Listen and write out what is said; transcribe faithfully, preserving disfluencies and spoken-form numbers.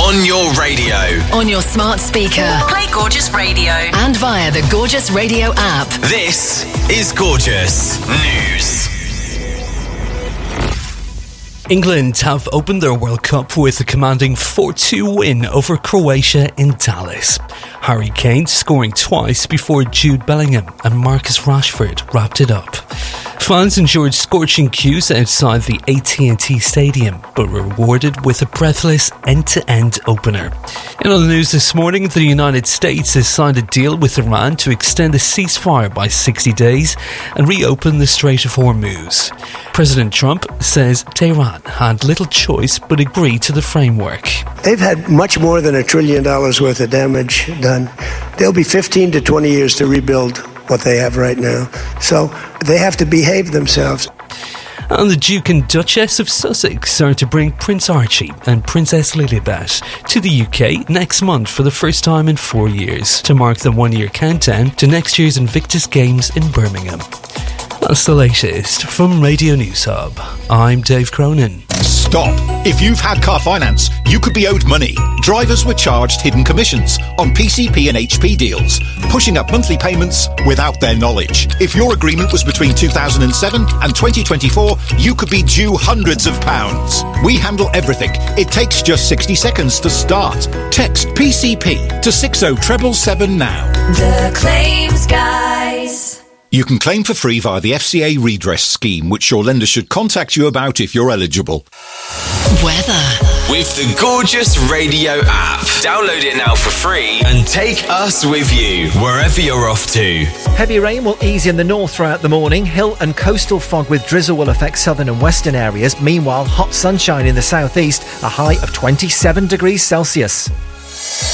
On your radio. On your smart speaker. Play Gorgeous Radio. And via the Gorgeous Radio app. This is Gorgeous News. England have opened their World Cup with a commanding four two win over Croatia in Dallas. Harry Kane scoring twice before Jude Bellingham and Marcus Rashford wrapped it up. Fans endured scorching queues outside the A T and T Stadium, but were rewarded with a breathless end-to-end opener. In other news this morning, the United States has signed a deal with Iran to extend the ceasefire by sixty days and reopen the Strait of Hormuz. President Trump says Tehran had little choice but agree to the framework. They've had much more than a trillion dollars worth of damage done. There'll be fifteen to twenty years to rebuild what they have right now. So they have to behave themselves. And the Duke and Duchess of Sussex are to bring Prince Archie and Princess Lilibet to the U K next month for the first time in four years to mark the one-year countdown to next year's Invictus Games in Birmingham. That's the latest from Radio News Hub. I'm Dave Cronin. Stop. If you've had car finance, you could be owed money. Drivers were charged hidden commissions on P C P and H P deals, pushing up monthly payments without their knowledge. If your agreement was between two thousand seven and twenty twenty-four, you could be due hundreds of pounds. We handle everything. It takes just sixty seconds to start. Text P C P to six oh seven seven now. The Claims Guys. You can claim for free via the F C A redress scheme, which your lender should contact you about if you're eligible. Weather. With the Gorgeous Radio app. Download it now for free and take us with you wherever you're off to. Heavy rain will ease in the north throughout the morning. Hill and coastal fog with drizzle will affect southern and western areas. Meanwhile, hot sunshine in the southeast, a high of twenty-seven degrees Celsius.